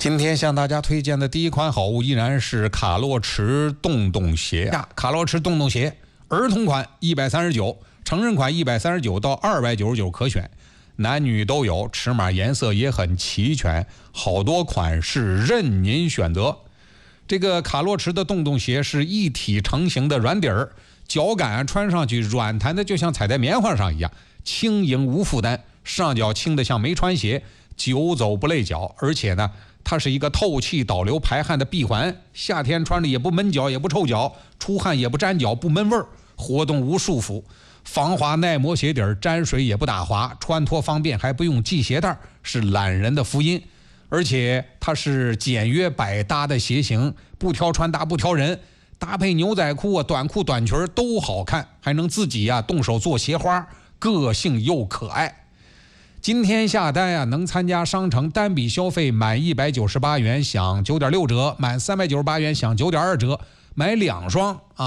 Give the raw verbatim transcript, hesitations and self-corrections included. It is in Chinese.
今天向大家推荐的第一款好物依然是卡洛驰洞洞鞋呀，卡洛驰洞洞鞋，儿童款一百三十九，成人款一百三十九到二百九十九可选，男女都有，尺码颜色也很齐全，好多款式任您选择。这个卡洛驰的洞洞鞋是一体成型的软底儿，脚感穿上去软弹的，就像踩在棉花上一样，轻盈无负担，上脚轻的像没穿鞋，久走不累脚，而且呢。它是一个透气导流排汗的闭环，夏天穿着也不闷脚也不臭脚，出汗也不粘脚不闷味儿，活动无束缚，防滑耐磨鞋底儿，沾水也不打滑，穿脱方便还不用系鞋带，是懒人的福音。而且它是简约百搭的鞋型，不挑穿搭不挑人，搭配牛仔裤啊短裤短裙都好看，还能自己呀动手做鞋花，个性又可爱。今天下单啊，能参加商城单笔消费满一百九十八元享九点六折，满三百九十八元享九点二折，买两双啊。